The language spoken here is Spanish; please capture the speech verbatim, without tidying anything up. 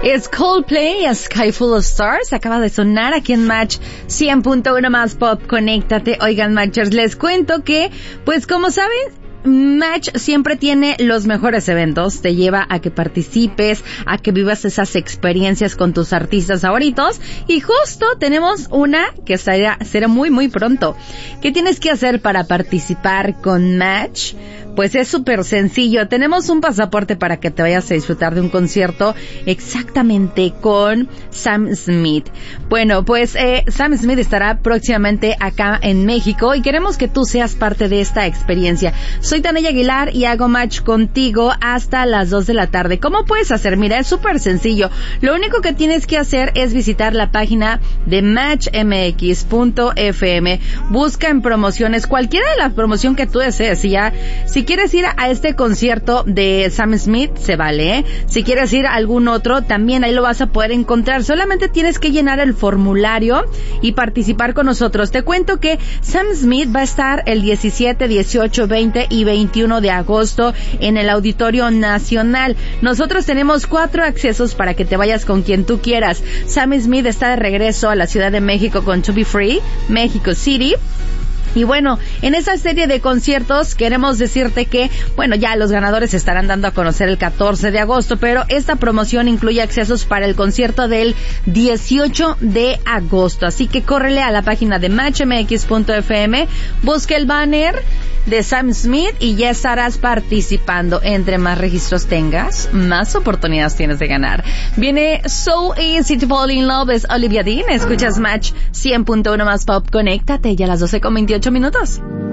Es Coldplay, A Sky Full of Stars. Acaba de sonar aquí en Match cien punto uno más Pop. Conéctate. Oigan, Matchers, les cuento que, pues como saben, Match siempre tiene los mejores eventos, te lleva a que participes, a que vivas esas experiencias con tus artistas favoritos, y justo tenemos una que será, será muy muy pronto. ¿Qué tienes que hacer para participar con Match? Pues es súper sencillo. Tenemos un pasaporte para que te vayas a disfrutar de un concierto exactamente con Sam Smith. Bueno, pues eh, Sam Smith estará próximamente acá en México y queremos que tú seas parte de esta experiencia. Soy Tania Aguilar y hago Match contigo hasta las dos de la tarde. ¿Cómo puedes hacer? Mira, es súper sencillo. Lo único que tienes que hacer es visitar la página de match m x punto f m. Busca en promociones cualquiera de la promoción que tú desees. Si ya, si quieres ir a este concierto de Sam Smith, se vale, ¿eh? Si quieres ir a algún otro, también ahí lo vas a poder encontrar. Solamente tienes que llenar el formulario y participar con nosotros. Te cuento que Sam Smith va a estar el diecisiete, dieciocho, veinte y veintiuno de agosto en el Auditorio Nacional. Nosotros tenemos cuatro accesos para que te vayas con quien tú quieras. Sam Smith está de regreso a la Ciudad de México con To Be Free, México City. Y bueno, en esa serie de conciertos queremos decirte que, bueno, ya los ganadores se estarán dando a conocer el catorce de agosto, pero esta promoción incluye accesos para el concierto del dieciocho de agosto. Así que córrele a la página de match m x punto f m, busca el banner de Sam Smith y ya estarás participando. Entre más registros tengas, más oportunidades tienes de ganar. Viene So Easy to Fall in Love, es Olivia Dean. Escuchas Match cien punto uno más Pop. Conéctate ya a las doce con veintiocho minutos.